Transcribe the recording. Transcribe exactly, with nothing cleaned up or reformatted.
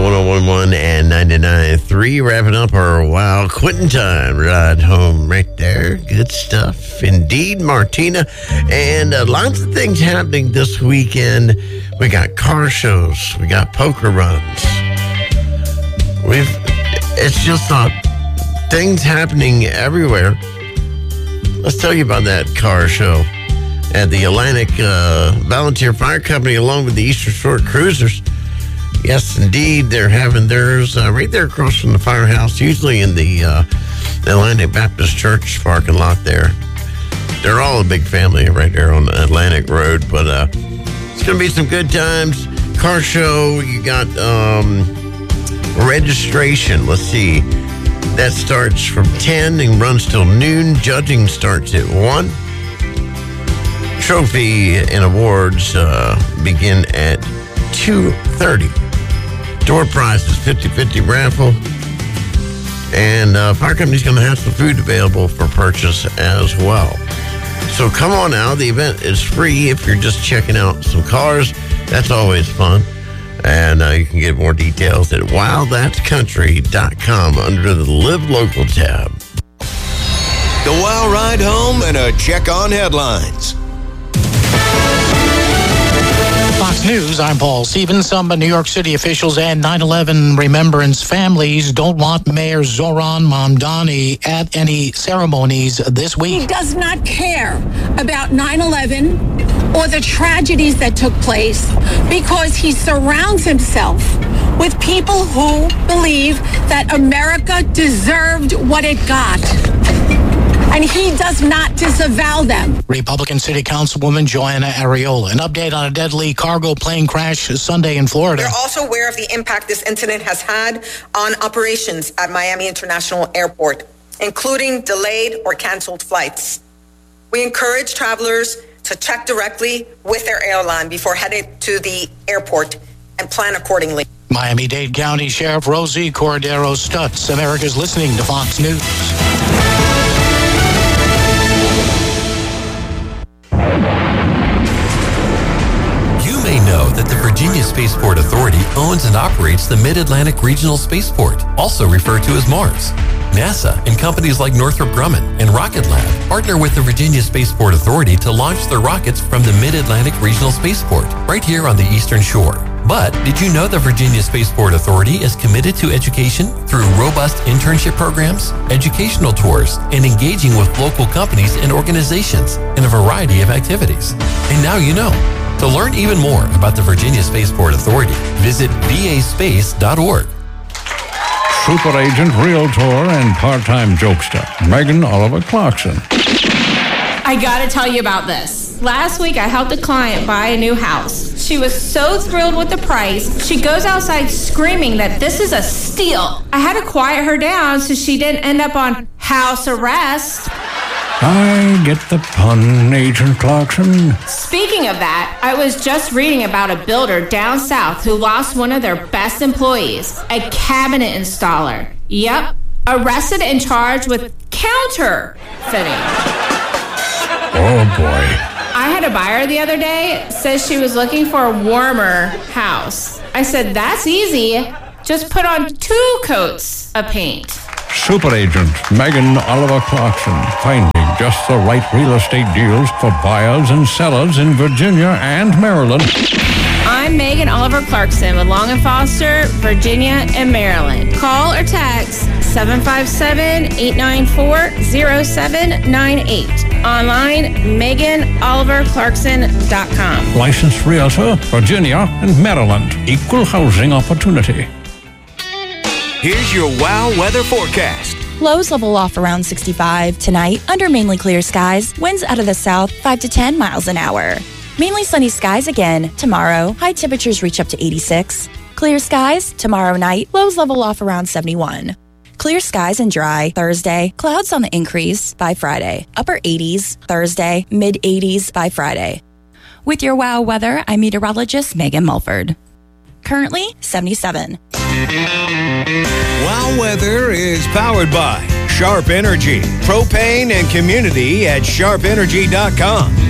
one oh one point one and ninety-nine point three. Wrapping up our Wow Quitting Time ride home right there. Good stuff indeed, Martina. And uh, lots of things happening this weekend. We got car shows. We got poker runs. We've, it's just uh, things happening everywhere. Let's tell you about that car show at the Atlantic uh, Volunteer Fire Company along with the Eastern Shore Cruisers. Yes, indeed, they're having theirs uh, right there across from the firehouse, usually in the uh, Atlantic Baptist Church parking lot there. They're all a big family right there on Atlantic Road, but uh, it's going to be some good times. Car show, you got um, registration. Let's see. That starts from ten and runs till noon. Judging starts at one. Trophy and awards uh, begin at two thirty. Door prize is fifty-fifty raffle. And uh, Fire Company's going to have some food available for purchase as well. So come on out. The event is free if you're just checking out some cars. That's always fun. And uh, you can get more details at wow that's country dot com under the Live Local tab. The Wow Ride Home and a check on headlines. Fox News, I'm Paul Stevens. Some New York City officials and nine eleven remembrance families don't want Mayor Zoran Mamdani at any ceremonies this week. He does not care about nine eleven or the tragedies that took place because he surrounds himself with people who believe that America deserved what it got. And he does not disavow them. Republican City Councilwoman Joanna Ariola. An update on a deadly cargo plane crash Sunday in Florida. We're also aware of the impact this incident has had on operations at Miami International Airport, including delayed or canceled flights. We encourage travelers to check directly with their airline before heading to the airport and plan accordingly. Miami-Dade County Sheriff Rosie Cordero Stutz. America's listening to Fox News. Know that the Virginia Spaceport Authority owns and operates the Mid-Atlantic Regional Spaceport, also referred to as MARS. NASA and companies like Northrop Grumman and Rocket Lab partner with the Virginia Spaceport Authority to launch their rockets from the Mid-Atlantic Regional Spaceport, right here on the Eastern Shore. But did you know the Virginia Spaceport Authority is committed to education through robust internship programs, educational tours, and engaging with local companies and organizations in a variety of activities? And now you know. To learn even more about the Virginia Spaceport Authority, visit v a space dot org. Super agent, realtor, and part-time jokester, Megan Oliver Clarkson. I gotta tell you about this. Last week, I helped a client buy a new house. She was so thrilled with the price, she goes outside screaming that this is a steal. I had to quiet her down so she didn't end up on house arrest. I get the pun, Agent Clarkson. Speaking of that, I was just reading about a builder down south who lost one of their best employees, a cabinet installer. Yep, arrested and charged with counterfeiting. Oh, boy. I had a buyer the other day, says she was looking for a warmer house. I said, that's easy. Just put on two coats of paint. Super agent Megan Oliver Clarkson, finding just the right real estate deals for buyers and sellers in Virginia and Maryland. I'm Megan Oliver Clarkson with Long and Foster, Virginia and Maryland. Call or text seven five seven, eight nine four, zero seven nine eight. Online, megan oliver clarkson dot com. Licensed realtor, Virginia and Maryland. Equal housing opportunity. Here's your Wow weather forecast. Lows level off around sixty-five. Tonight, under mainly clear skies. Winds out of the south, five to ten miles an hour. Mainly sunny skies again. Tomorrow, high temperatures reach up to eighty-six. Clear skies. Tomorrow night, lows level off around seventy-one. Clear skies and dry. Thursday, clouds on the increase by Friday. Upper eighties. Thursday, mid eighties by Friday. With your Wow weather, I'm meteorologist Megan Mulford. Currently, seventy-seven. Wow weather is powered by Sharp Energy, propane and community at sharp energy dot com.